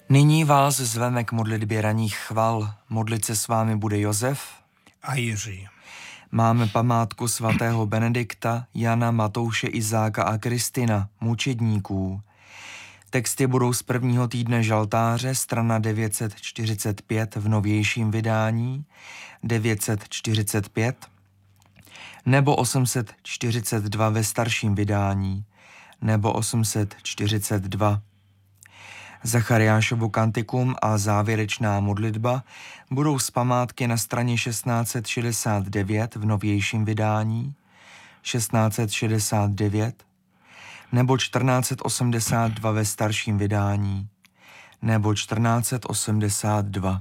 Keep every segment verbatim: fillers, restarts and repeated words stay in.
Nyní vás zveme k modlitbě ranních chval. Modlit se s vámi bude Josef a Jiří. Máme památku svatého Benedikta, Jana, Matouše, Izáka a Kristina, mučedníků. Texty budou z prvního týdne žaltáře, strana devět set čtyřicet pět v novějším vydání, devět set čtyřicet pět, nebo osm set čtyřicet dva ve starším vydání, nebo osm set čtyřicet dva. Zachariášovo kantikum a závěrečná modlitba budou z památky na straně šestnáct set šedesát devět v novějším vydání, šestnáct set šedesát devět, nebo čtrnáct set osmdesát dva ve starším vydání, nebo čtrnáct set osmdesát dva.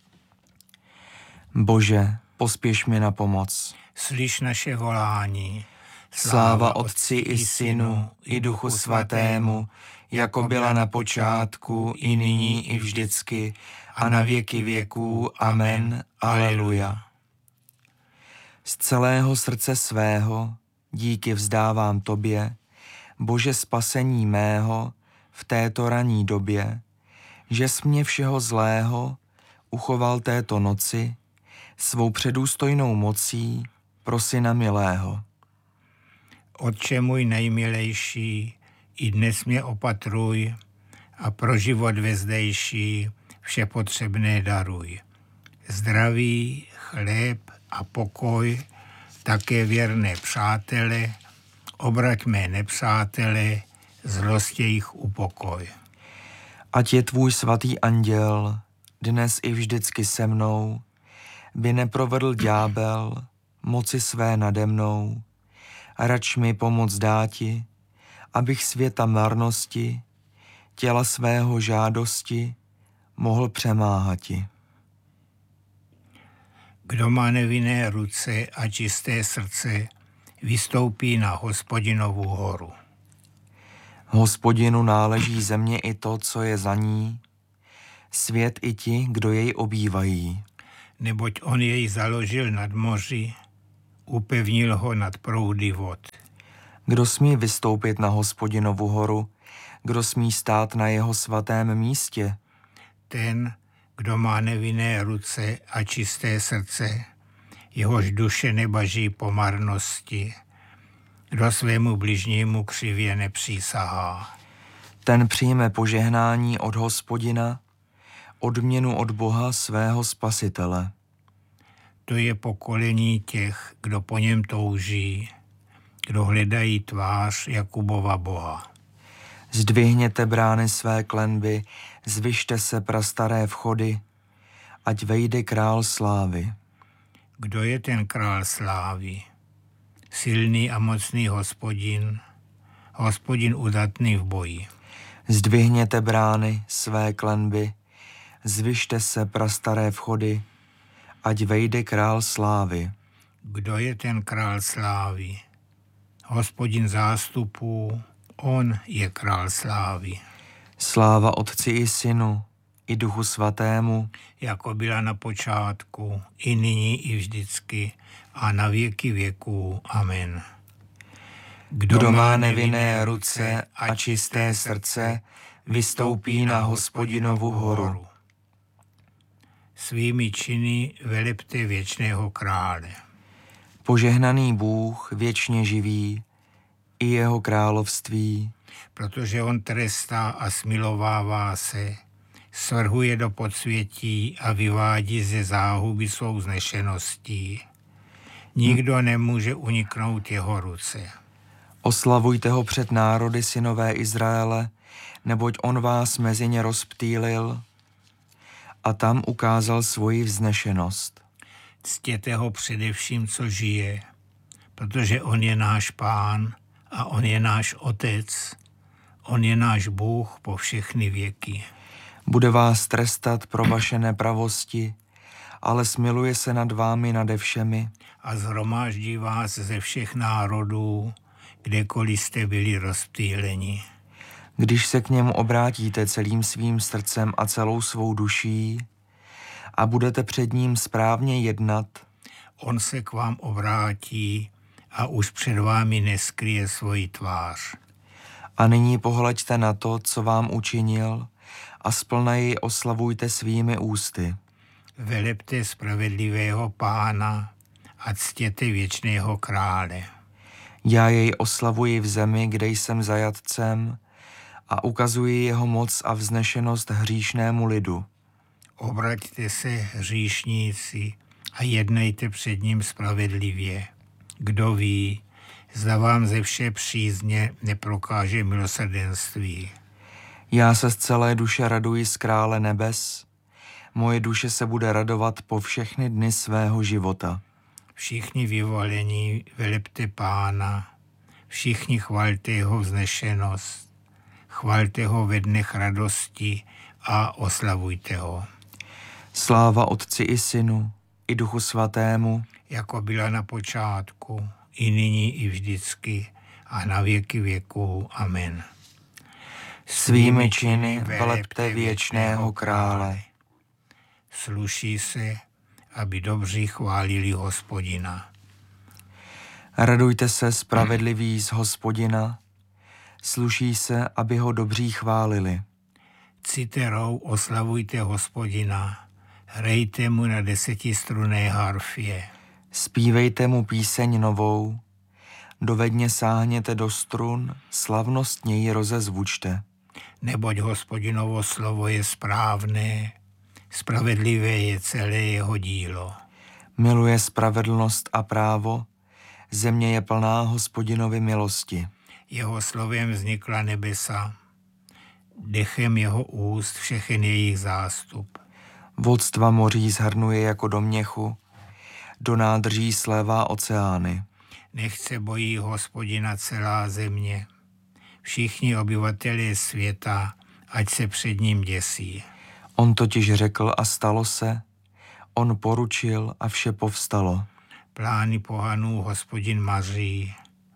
Bože, pospěš mi na pomoc. Slyš naše volání. Sláva Otci i Synu, i Duchu Svatému, jako byla na počátku, i nyní, i vždycky, a na věky věků. Amen. Aleluja. Z celého srdce svého díky vzdávám Tobě, Bože spasení mého, v této ranní době, že jsi mě všeho zlého uchoval této noci, svou předůstojnou mocí pro Syna milého. Otče můj nejmilejší, i dnes mě opatruj a pro život vezdejší vše potřebné daruj. Zdraví, chléb a pokoj, také věrné přátele, obrať mé nepřátele, zlost jejich upokoj. Ať je tvůj svatý anděl dnes i vždycky se mnou, by neprovedl ďábel moci své nade mnou, a rač mi pomoc dáti, abych světa marnosti, těla svého žádosti, mohl přemáhati. Kdo má nevinné ruce a čisté srdce, vystoupí na Hospodinovu horu. Hospodinu náleží země i to, co je za ní, svět i ti, kdo jej obývají. Neboť on jej založil nad moři, upevnil ho nad proudy vod. Kdo smí vystoupit na Hospodinovu horu, kdo smí stát na jeho svatém místě? Ten, kdo má nevinné ruce a čisté srdce, jehož duše nebaží po marnosti, kdo svému bližnímu křivě nepřísahá. Ten přijme požehnání od Hospodina, odměnu od Boha svého Spasitele. To je pokolení těch, kdo po něm touží, kdo hledají tvář Jakubova Boha. Zdvihněte brány své klenby, zvyšte se prastaré vchody, ať vejde král slávy. Kdo je ten král slávy? Silný a mocný Hospodin, Hospodin udatný v boji. Zdvihněte brány své klenby, zvyšte se prastaré vchody, ať vejde král slávy. Kdo je ten král slávy? Hospodin zástupů, on je král slávy. Sláva Otci i Synu, i Duchu Svatému, jako byla na počátku, i nyní, i vždycky, a na věky věků. Amen. Kdo, Kdo má nevinné ruce a čisté srdce, vystoupí na Hospodinovu horu. Svými činy velebte věčného krále. Požehnaný Bůh věčně živý, i jeho království. Protože on trestá a smilovává se, svrhuje do podsvětí a vyvádí ze záhuby svou znešeností. Nikdo nemůže uniknout jeho ruce. Oslavujte ho před národy, synové Izraele, neboť on vás mezi ně rozptýlil a tam ukázal svoji vznešenost. Ctěte ho především, co žije, protože on je náš Pán a on je náš Otec, on je náš Bůh po všechny věky. Bude vás trestat pro vaše nepravosti, ale smiluje se nad vámi nade všemi. A zhromáždí vás ze všech národů, kdekoliv jste byli rozptýleni. Když se k němu obrátíte celým svým srdcem a celou svou duší a budete před ním správně jednat, on se k vám obrátí a už před vámi neskryje svoji tvář. A nyní pohleďte na to, co vám učinil, a splna jej oslavujte svými ústy. Velebte spravedlivého Pána a ctěte věčného krále. Já jej oslavuji v zemi, kde jsem zajatcem, a ukazuji jeho moc a vznešenost hříšnému lidu. Obraťte se, hříšníci, a jednejte před ním spravedlivě. Kdo ví, zda vám ze vše přízně neprokáže milosrdenství. Já se z celé duše raduji z krále nebes, moje duše se bude radovat po všechny dny svého života. Všichni vyvolení velebte Pána, všichni chvalte jeho vznešenost, chvalte ho ve dnech radosti a oslavujte ho. Sláva Otci i Synu, i Duchu Svatému, jako byla na počátku, i nyní, i vždycky, a na věky věků. Amen. Svými činy velebte věčného krále. Sluší se, aby dobří chválili Hospodina. Radujte se, spravedliví z Hospodina, sluší se, aby ho dobří chválili. Citerou oslavujte Hospodina, hrajte mu na desetistrunné harfě. Zpívejte mu píseň novou, dovedně sáhněte do strun, slavnostně ji rozezvučte. Neboť Hospodinovo slovo je správné, spravedlivé je celé jeho dílo. Miluje spravedlnost a právo, země je plná Hospodinovy milosti. Jeho slovem vznikla nebesa, dechem jeho úst všechen jejich zástup. Vodstva moří zhrnuje jako do měchu, do nádrží slévá oceány. Nechť se bojí Hospodina celá země, všichni obyvatelé světa, ať se před ním děsí. On totiž řekl a stalo se, on poručil a vše povstalo. Plány pohanů Hospodin maří,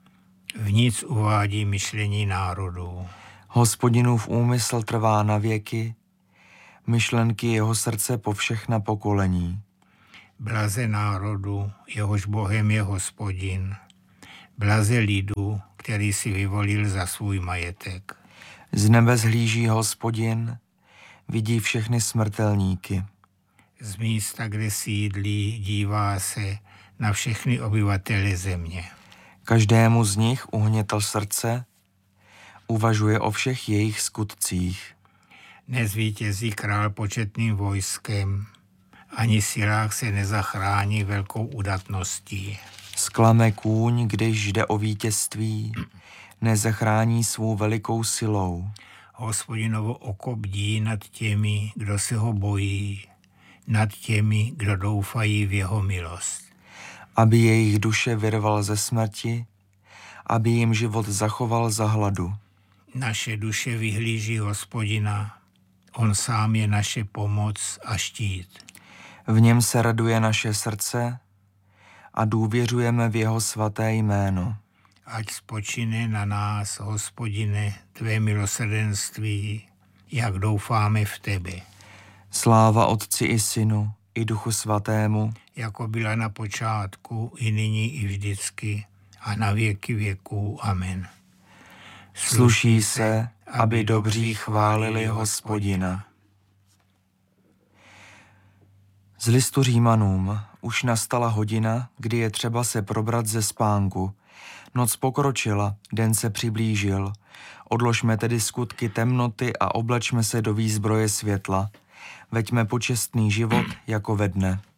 v nic uvádí myšlení národů. Hospodinův úmysl trvá na věky, myšlenky jeho srdce po všechna pokolení. Blaze národu, jehož Bohem je Hospodin, blaze lidu, který si vyvolil za svůj majetek. Z nebe zhlíží Hospodin, vidí všechny smrtelníky. Z místa, kde sídlí, dívá se na všechny obyvatele země. Každému z nich uhnětl srdce, uvažuje o všech jejich skutcích. Nezvítězí král početným vojskem, ani silách se nezachrání velkou udatností. Sklame kůň, když jde o vítězství, nezachrání svou velikou silou. Hospodinovo oko bdí nad těmi, kdo se ho bojí, nad těmi, kdo doufají v jeho milost. Aby jejich duše vyrval ze smrti, aby jim život zachoval za hladu. Naše duše vyhlíží Hospodina, on sám je naše pomoc a štít. V něm se raduje naše srdce a důvěřujeme v jeho svaté jméno. Ať spočine na nás, Hospodine, tvé milosrdenství, jak doufáme v tebe. Sláva Otci i Synu, i Duchu Svatému, jako byla na počátku, i nyní, i vždycky, a na věky věků. Amen. Sluší se, aby dobří chválili Hospodina. Z listu Římanům. Už nastala hodina, kdy je třeba se probrat ze spánku. Noc pokročila, den se přiblížil. Odložme tedy skutky temnoty a oblačme se do výzbroje světla. Veďme počestný život jako ve dne.